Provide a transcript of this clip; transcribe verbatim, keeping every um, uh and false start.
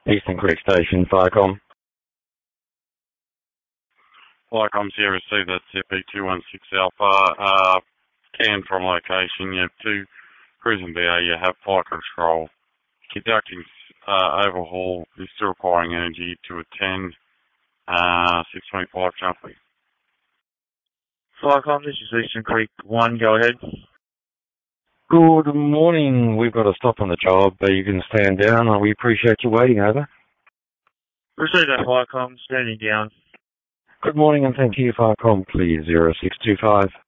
Eastern Creek Station, Firecom. Firecom Sierra C, that's C P two one six Alpha. Uh, canned from location. You have two cruising B A. You have flight control. Conducting uh, overhaul is still requiring energy to attend. Uh, six twenty-five jumping. Firecom, this is Eastern Creek one, go ahead. Good morning. We've got to stop on the job, but you can stand down. We appreciate you waiting, over. Proceed that Firecom, standing down. Good morning and thank you, Firecom, please, zero six two five.